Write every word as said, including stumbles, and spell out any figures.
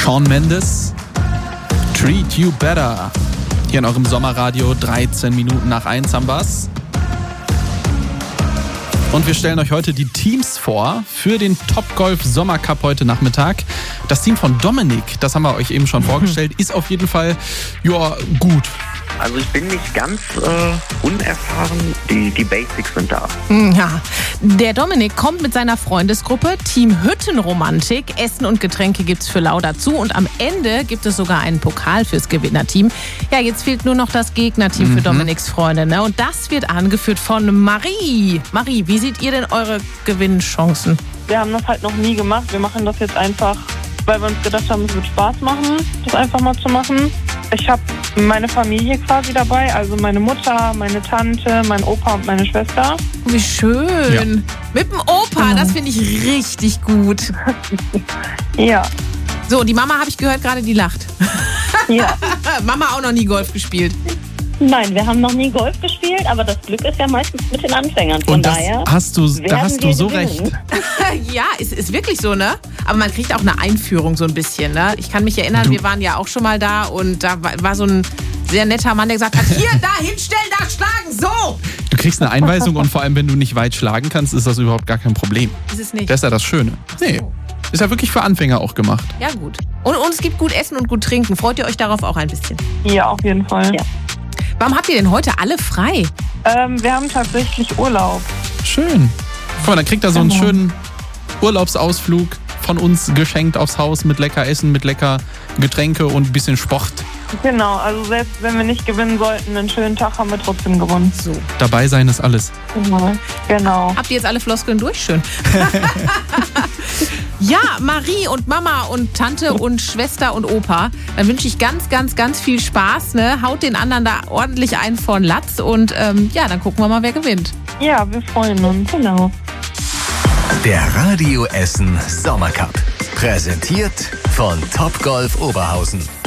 Shawn Mendes, Treat You Better. Hier in eurem Sommerradio, dreizehn Minuten nach eins haben wir's. Und wir stellen euch heute die Teams vor für den Topgolf Sommercup heute Nachmittag. Das Team von Dominik, das haben wir euch eben schon vorgestellt, ist auf jeden Fall ja, gut. Also ich bin nicht ganz äh, unerfahren, die, die Basics sind da. Ja, der Dominik kommt mit seiner Freundesgruppe, Team Hüttenromantik. Essen und Getränke gibt's für lau dazu und am Ende gibt es sogar einen Pokal fürs Gewinnerteam. Ja, jetzt fehlt nur noch das Gegnerteam mhm. für Dominiks Freunde, ne? Und das wird angeführt von Marie. Marie, wie seht ihr denn eure Gewinnchancen? Wir haben das halt noch nie gemacht. Wir machen das jetzt einfach, weil wir uns gedacht haben, es wird Spaß machen, das einfach mal zu machen. Ich habe meine Familie quasi dabei, also meine Mutter, meine Tante, mein Opa und meine Schwester. Wie schön. Ja. Mit dem Opa, das finde ich richtig gut. Ja. So, die Mama, habe ich gehört, gerade die lacht. Ja. Mama auch noch nie Golf gespielt. Nein, wir haben noch nie Golf gespielt, aber das Glück ist ja meistens mit den Anfängern. Von Und das daher hast du, da hast du so recht. Ja, ist, ist wirklich so, ne? Aber man kriegt auch eine Einführung so ein bisschen, ne? Ich kann mich erinnern, Du- wir waren ja auch schon mal da und da war, war so ein sehr netter Mann, der gesagt hat, hier, da hinstellen, da schlagen, so! Du kriegst eine Einweisung und vor allem, wenn du nicht weit schlagen kannst, ist das überhaupt gar kein Problem. Ist es nicht? Das ist ja das Schöne. Nee, ist ja wirklich für Anfänger auch gemacht. Ja, gut. Und, und es gibt gut Essen und gut Trinken. Freut ihr euch darauf auch ein bisschen? Ja, auf jeden Fall. Ja. Warum habt ihr denn heute alle frei? Ähm, wir haben tatsächlich Urlaub. Schön. Guck mal, dann kriegt er so einen Genau. schönen Urlaubsausflug von uns geschenkt aufs Haus mit lecker Essen, mit lecker Getränke und ein bisschen Sport. Genau, also selbst wenn wir nicht gewinnen sollten, einen schönen Tag haben wir trotzdem gewonnen. So. Dabei sein ist alles. Genau. Genau. Habt ihr jetzt alle Floskeln durch? Schön. Ja, Marie und Mama und Tante und Schwester und Opa, dann wünsche ich ganz, ganz, ganz viel Spaß. Ne? Haut den anderen da ordentlich einen vor den Latz und ähm, ja, dann gucken wir mal, wer gewinnt. Ja, wir freuen uns. Genau. Der Radio Essen Sommercup. Präsentiert von Topgolf Oberhausen.